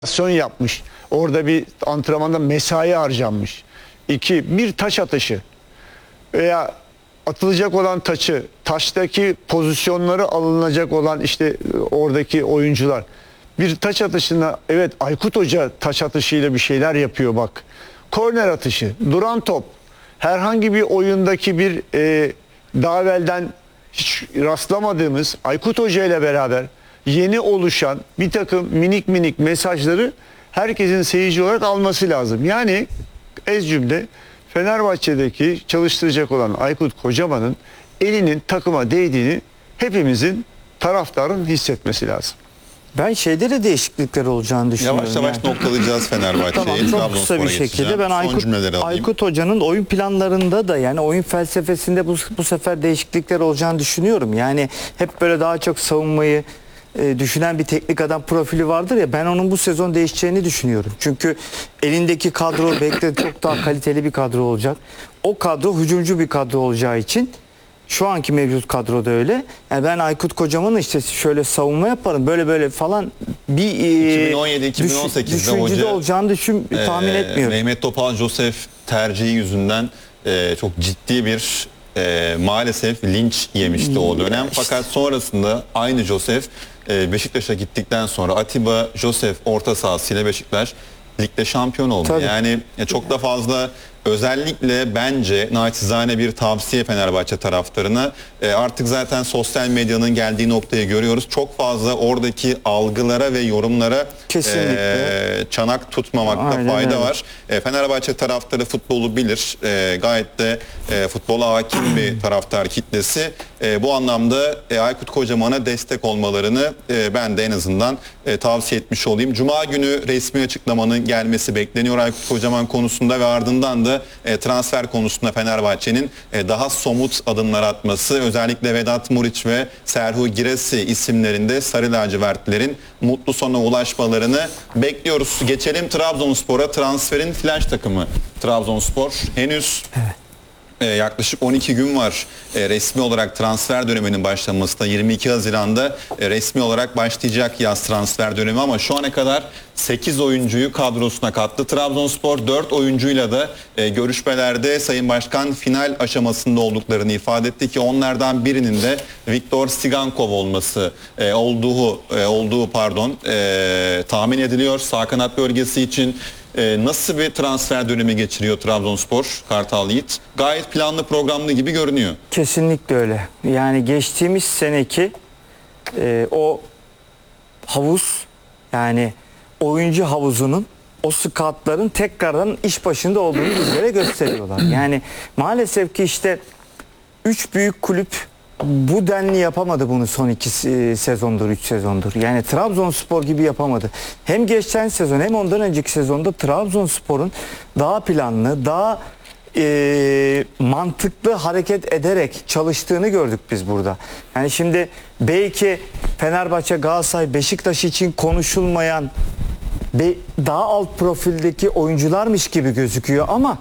yapmış. Orada bir antrenmanda mesai harcanmış. İki, bir taş atışı veya atılacak olan taçı, taştaki pozisyonları alınacak olan işte oradaki oyuncular. Bir taç atışına evet Aykut Hoca taç atışıyla bir şeyler yapıyor bak. Korner atışı, duran top. Herhangi bir oyundaki bir daha evvelden hiç rastlamadığımız Aykut Hoca ile beraber yeni oluşan bir takım minik minik mesajları herkesin seyirci olarak alması lazım. Yani ez cümle Fenerbahçe'deki çalıştıracak olan Aykut Kocaman'ın elinin takıma değdiğini hepimizin, taraftarın hissetmesi lazım. Ben şeyde de değişiklikler olacağını düşünüyorum. Yavaş yavaş noktalayacağız Fenerbahçe'yi. Tamam, çok kısa bir şekilde ben Aykut Hoca'nın oyun planlarında da yani oyun felsefesinde bu sefer değişiklikler olacağını düşünüyorum. Yani hep böyle daha çok savunmayı düşünen bir teknik adam profili vardır ya, ben onun bu sezon değişeceğini düşünüyorum. Çünkü elindeki kadro belki de çok daha kaliteli bir kadro olacak. O kadro hücumcu bir kadro olacağı için şu anki mevcut kadroda öyle. Yani ben Aykut Kocaman'ın işte şöyle savunma yaparım böyle böyle falan bir 2017-2018'de düşüncede olacağını tahmin etmiyorum. Mehmet Topal Josef tercihi yüzünden çok ciddi bir maalesef linç yemişti o dönem. Fakat sonrasında aynı Josef Beşiktaş'a gittikten sonra Atiba Josef orta sahasıyla Beşiktaş ligde şampiyon oldu. Tabii. Yani çok da fazla, özellikle bence naçizane bir tavsiye Fenerbahçe taraftarına. Artık zaten sosyal medyanın geldiği noktayı görüyoruz. Çok fazla oradaki algılara ve yorumlara çanak tutmamakta Aynen fayda öyle var. Fenerbahçe taraftarı futbolu bilir. Gayet de futbola hakim bir taraftar kitlesi. Bu anlamda Aykut Kocaman'a destek olmalarını ben de en azından tavsiye etmiş olayım. Cuma günü resmi açıklamanın gelmesi bekleniyor Aykut Kocaman konusunda ve ardından da transfer konusunda Fenerbahçe'nin daha somut adımlar atması, özellikle Vedat Muriç ve Serhu Giresi isimlerinde Sarı Lacivertlilerin mutlu sona ulaşmalarını bekliyoruz. Geçelim Trabzonspor'a. Transferin flash takımı Trabzonspor henüz yaklaşık 12 gün var resmi olarak transfer döneminin başlamasına. 22 Haziran'da resmi olarak başlayacak yaz transfer dönemi ama şu ana kadar 8 oyuncuyu kadrosuna kattı. Trabzonspor 4 oyuncuyla da görüşmelerde Sayın Başkan final aşamasında olduklarını ifade etti ki onlardan birinin de Viktor Sigankov olduğu tahmin ediliyor. Sağ kanat bölgesi için nasıl bir transfer dönemi geçiriyor Trabzonspor, Kartal Yiğit? Gayet planlı, programlı gibi görünüyor. Kesinlikle öyle. Yani geçtiğimiz seneki o havuz, yani oyuncu havuzunun, o scoutların tekrardan iş başında olduğunu bizlere gösteriyorlar. Yani maalesef ki işte 3 büyük kulüp bu denli yapamadı bunu son 2 sezondur, 3 sezondur. Yani Trabzonspor gibi yapamadı. Hem geçen sezon hem ondan önceki sezonda Trabzonspor'un daha planlı, daha mantıklı hareket ederek çalıştığını gördük biz burada. Yani şimdi belki Fenerbahçe, Galatasaray, Beşiktaş için konuşulmayan daha alt profildeki oyuncularmış gibi gözüküyor ama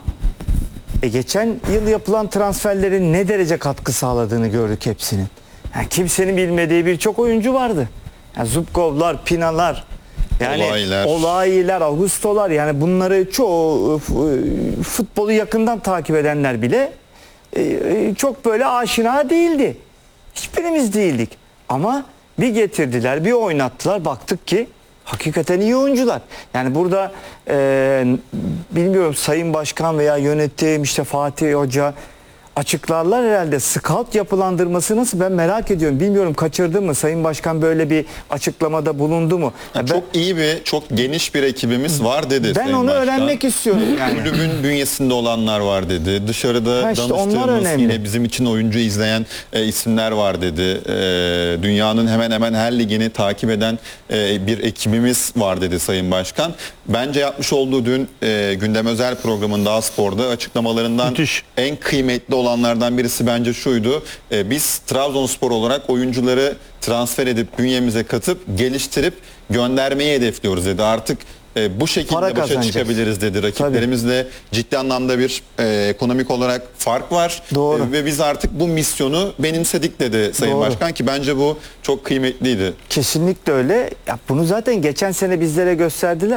geçen yıl yapılan transferlerin ne derece katkı sağladığını gördük hepsinin. Yani kimsenin bilmediği birçok oyuncu vardı. Yani Zubkovlar, Pinalar, yani Olayiler, Augustolar, yani bunları çoğu futbolu yakından takip edenler bile çok böyle aşina değildi. Hiçbirimiz değildik. Ama bir getirdiler, bir oynattılar, baktık ki hakikaten iyi oyuncular. Yani burada bilmiyorum Sayın Başkan veya yönetim, işte Fatih Hoca açıklarlar herhalde. Scout yapılandırması nasıl, ben merak ediyorum. Bilmiyorum, kaçırdı mı? Sayın Başkan böyle bir açıklamada bulundu mu? Çok iyi bir, çok geniş bir ekibimiz var dedi. Ben Sayın onu Başkan öğrenmek istiyorum. Yani. Kulübün bünyesinde olanlar var dedi. Dışarıda işte danıştığımız, yine bizim için oyuncu izleyen isimler var dedi. Dünyanın hemen hemen her ligini takip eden bir ekibimiz var dedi Sayın Başkan. Bence yapmış olduğu dün Gündem Özel programında A-Spor'da açıklamalarından en kıymetli olanlardan birisi bence şuydu. Biz Trabzonspor olarak oyuncuları transfer edip bünyemize katıp geliştirip göndermeyi hedefliyoruz dedi. Artık bu şekilde başa çıkabiliriz dedi. Rakiplerimizle ciddi anlamda bir ekonomik olarak fark var. Doğru. Ve biz artık bu misyonu benimsedik dedi Sayın Doğru. Başkan ki bence bu çok kıymetliydi. Kesinlikle öyle. Ya bunu zaten geçen sene bizlere gösterdiler.